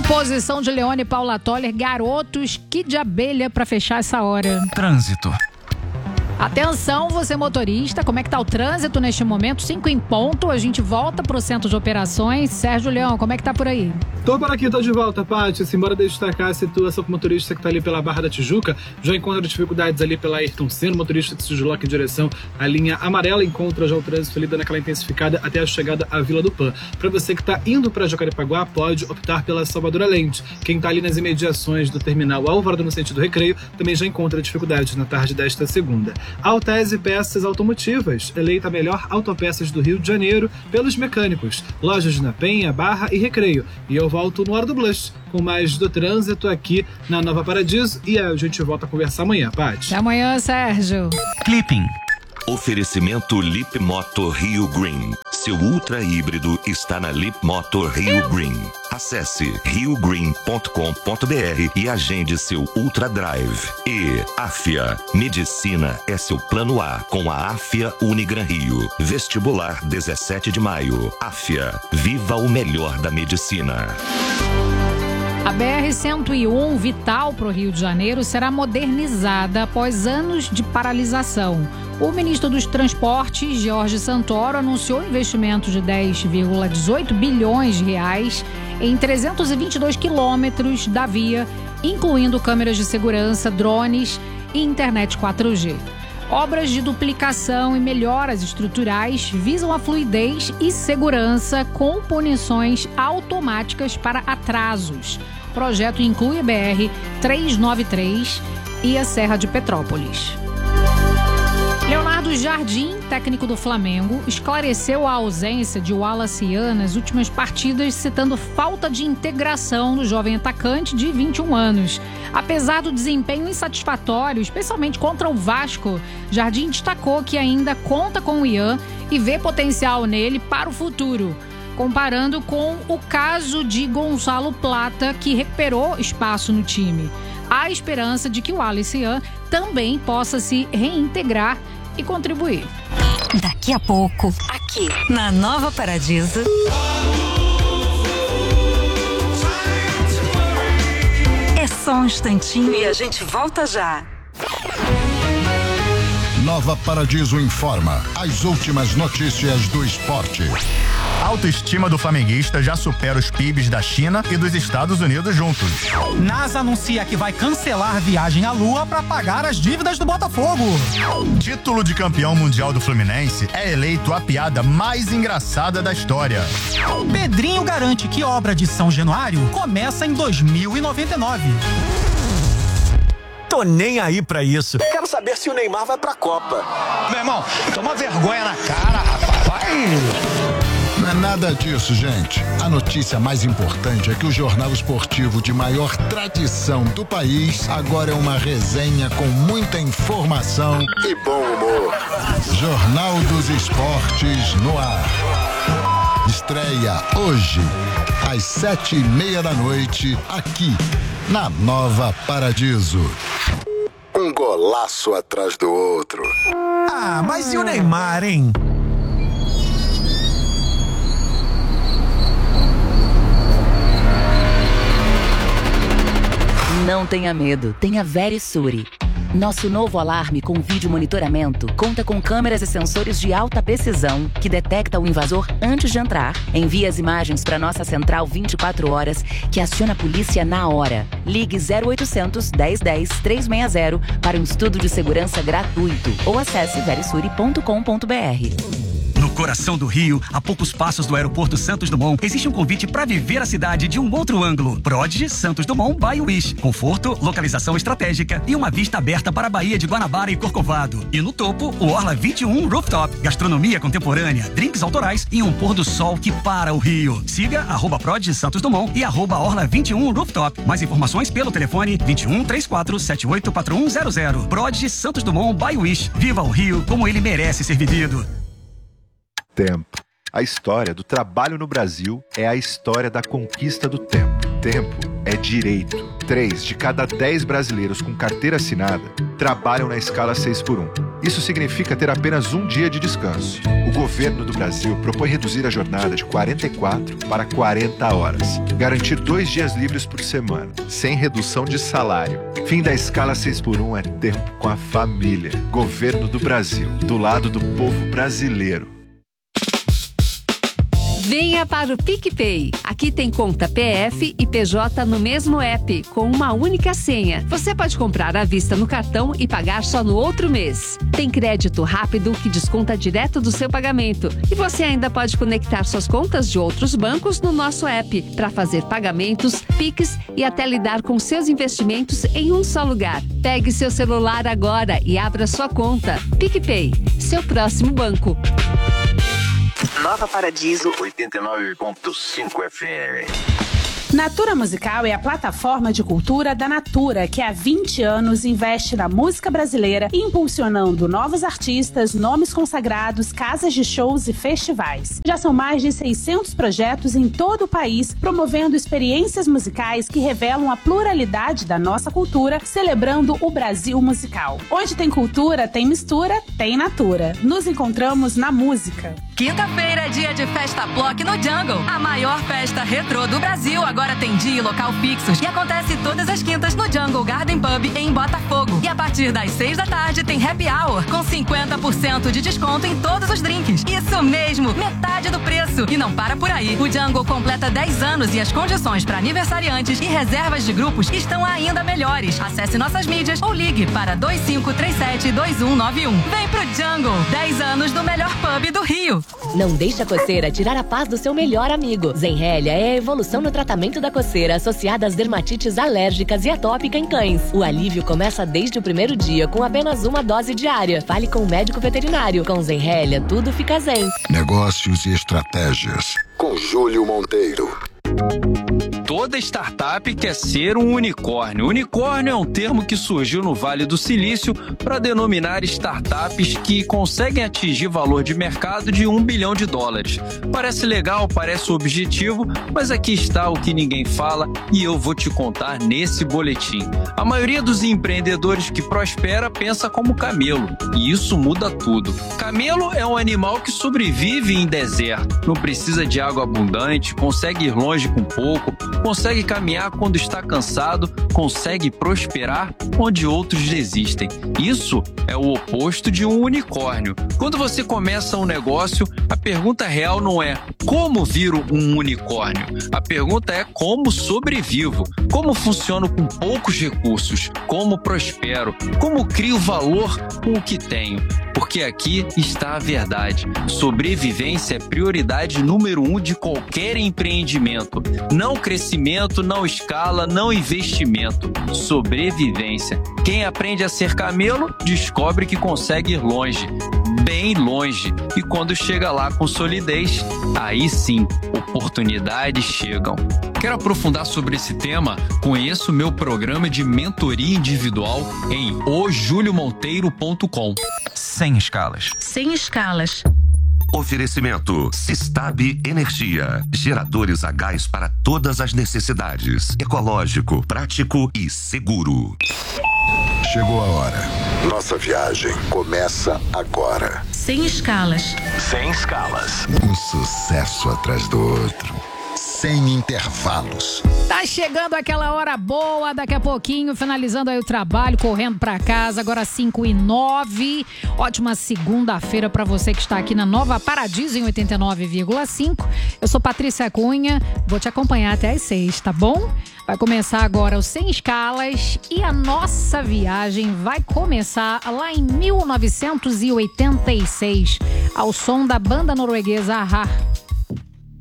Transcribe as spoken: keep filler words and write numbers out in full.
Composição de Leone e Paula Toller, Garotos, que de abelha pra fechar essa hora. Trânsito. Atenção, você motorista, como é que tá o trânsito neste momento? Cinco em ponto, a gente volta pro centro de operações. Sérgio Leão, como é que tá por aí? Tô por aqui, tô de volta, Paty. Simbora destacar a situação com o motorista que tá ali pela Barra da Tijuca. Já encontra dificuldades ali pela Ayrton Senna. O motorista que se desloca em direção à linha amarela encontra já o trânsito ali dando aquela intensificada até a chegada à Vila do Pan. Para você que tá indo para Jacarepaguá, pode optar pela Salvador Allende. Quem tá ali nas imediações do terminal Alvorada no sentido Recreio também já encontra dificuldades na tarde desta segunda. Altese Peças Automotivas, eleita a melhor autopeças do Rio de Janeiro pelos mecânicos. Lojas na Penha, Barra e Recreio. E eu volto no Hora do Blush, com mais do trânsito aqui na Nova Paradiso. E a gente volta a conversar amanhã, Paty. Até amanhã, Sérgio. Clipping. Oferecimento Lip Motor Rio Green. Seu ultra híbrido está na Lip Motor Rio Green. Acesse rio green ponto com ponto b r e agende seu Ultra Drive. E Afia. Medicina é seu plano A com a Afia Unigran Rio. Vestibular dezessete de maio. Afia. Viva o melhor da medicina. A B R cento e um, vital para o Rio de Janeiro, será modernizada após anos de paralisação. O ministro dos Transportes, Jorge Santoro, anunciou investimento de dez vírgula dezoito bilhões de reais em trezentos e vinte e dois quilômetros da via, incluindo câmeras de segurança, drones e internet quatro G. Obras de duplicação e melhoras estruturais visam a fluidez e segurança com punições automáticas para atrasos. O projeto inclui a B R trezentos e noventa e três e a Serra de Petrópolis. Leonardo Jardim, técnico do Flamengo, esclareceu a ausência de Wallace Ian nas últimas partidas, citando falta de integração do jovem atacante de vinte e um anos. Apesar do desempenho insatisfatório, especialmente contra o Vasco, Jardim destacou que ainda conta com o Ian e vê potencial nele para o futuro, comparando com o caso de Gonçalo Plata, que recuperou espaço no time. Há esperança de que o Wallace Ian também possa se reintegrar e contribuir. Daqui a pouco, aqui na Nova Paradiso. É só um instantinho e a gente volta já. Nova Paradiso informa as últimas notícias do esporte. A autoestima do flamenguista já supera os P I Bs da China e dos Estados Unidos juntos. NASA anuncia que vai cancelar a viagem à Lua para pagar as dívidas do Botafogo. Título de campeão mundial do Fluminense é eleito a piada mais engraçada da história. Pedrinho garante que obra de São Januário começa em dois mil e noventa e nove. Tô nem aí pra isso. Quero saber se o Neymar vai pra Copa. Meu irmão, toma vergonha na cara, rapaz. Vai. Não é nada disso, gente. A notícia mais importante é que o jornal esportivo de maior tradição do país agora é uma resenha com muita informação e bom humor. Jornal dos Esportes no ar. Estreia hoje, às sete e meia da noite, aqui na Nova Paradiso. Um golaço atrás do outro. Ah, mas e o Neymar, hein? Não tenha medo, tenha Verisuri. Nosso novo alarme com vídeo monitoramento conta com câmeras e sensores de alta precisão que detecta o invasor antes de entrar, envia as imagens para nossa central vinte e quatro horas, que aciona a polícia na hora. Ligue zero oitocentos, dez dez, trezentos e sessenta para um estudo de segurança gratuito ou acesse verisuri ponto com ponto b r. No coração do Rio, a poucos passos do aeroporto Santos Dumont, existe um convite para viver a cidade de um outro ângulo. Prodigy Santos Dumont by Wish. Conforto, localização estratégica e uma vista aberta para a Baía de Guanabara e Corcovado. E no topo, o Orla vinte e um Rooftop. Gastronomia contemporânea, drinks autorais e um pôr do sol que para o Rio. Siga arroba Prodigy Santos Dumont e arroba Orla vinte e um Rooftop. Mais informações pelo telefone vinte e um, trinta e quatro, setenta e oito, quatro um zero zero. Prodigy Santos Dumont by Wish. Viva o Rio como ele merece ser vivido. Tempo. A história do trabalho no Brasil é a história da conquista do tempo. Tempo é direito. Três de cada dez brasileiros com carteira assinada trabalham na escala seis por um. Isso significa ter apenas um dia de descanso. O governo do Brasil propõe reduzir a jornada de quarenta e quatro para quarenta horas. Garantir dois dias livres por semana, sem redução de salário. Fim da escala seis por um é tempo com a família. Governo do Brasil, do lado do povo brasileiro. Venha para o PicPay. Aqui tem conta P F e P J no mesmo app, com uma única senha. Você pode comprar à vista no cartão e pagar só no outro mês. Tem crédito rápido que desconta direto do seu pagamento. E você ainda pode conectar suas contas de outros bancos no nosso app para fazer pagamentos, Pix e até lidar com seus investimentos em um só lugar. Pegue seu celular agora e abra sua conta. PicPay, seu próximo banco. Nova Paradiso oitenta e nove ponto cinco F M. Natura Musical é a plataforma de cultura da Natura, que há vinte anos investe na música brasileira, impulsionando novos artistas, nomes consagrados, casas de shows e festivais. Já são mais de seiscentos projetos em todo o país, promovendo experiências musicais que revelam a pluralidade da nossa cultura, celebrando o Brasil musical. Onde tem cultura, tem mistura, tem Natura. Nos encontramos na música. Quinta-feira é dia de Festa Block no Jungle, a maior festa retrô do Brasil. Agora tem dia e local fixos e acontece todas as quintas no Jungle Garden Pub em Botafogo. E a partir das seis da tarde tem Happy Hour com cinquenta por cento de desconto em todos os drinks. Isso mesmo, metade do preço. E não para por aí. O Jungle completa dez anos e as condições para aniversariantes e reservas de grupos estão ainda melhores. Acesse nossas mídias ou ligue para dois cinco três sete dois um nove um. Vem pro Jungle, dez anos do melhor pub do Rio. Não deixe a coceira tirar a paz do seu melhor amigo. Zenrelia é a evolução no tratamento da coceira associada às dermatites alérgicas e atópica em cães. O alívio começa desde o primeiro dia com apenas uma dose diária. Fale com o médico veterinário. Com Zenrelia, tudo fica zen. Negócios e estratégias. Com Júlio Monteiro. Toda startup quer ser um unicórnio. Unicórnio é um termo que surgiu no Vale do Silício para denominar startups que conseguem atingir valor de mercado de um bilhão de dólares. Parece legal, parece objetivo, mas aqui está o que ninguém fala e eu vou te contar nesse boletim. A maioria dos empreendedores que prospera pensa como camelo, e isso muda tudo. Camelo é um animal que sobrevive em deserto, não precisa de água abundante, consegue ir longe com pouco, consegue caminhar quando está cansado, consegue prosperar onde outros desistem. Isso é o oposto de um unicórnio. Quando você começa um negócio, a pergunta real não é como viro um unicórnio. A pergunta é como sobrevivo, como funciono com poucos recursos, como prospero, como crio valor com o que tenho. Porque aqui está a verdade. Sobrevivência é prioridade número um de qualquer empreendimento. Não crescimento, não escala, não investimento. Sobrevivência. Quem aprende a ser camelo, descobre que consegue ir longe. Bem longe. E quando chega lá com solidez, aí sim, oportunidades chegam. Quer aprofundar sobre esse tema? Conheça o meu programa de mentoria individual em o julio monteiro ponto com. Sem escalas. Sem escalas. Oferecimento Sistab Energia. Geradores a gás para todas as necessidades. Ecológico, prático e seguro. Chegou a hora. Nossa viagem começa agora. Sem escalas. Sem escalas. Um sucesso atrás do outro. Sem intervalos. Tá chegando aquela hora boa, daqui a pouquinho, finalizando aí o trabalho, correndo pra casa, agora cinco e nove. Ótima segunda-feira pra você que está aqui na Nova Paradiso em oitenta e nove vírgula cinco. Eu sou Patrícia Cunha, vou te acompanhar até às seis, tá bom? Vai começar agora o Sem Escalas e a nossa viagem vai começar lá em mil novecentos e oitenta e seis, ao som da banda norueguesa a-ha.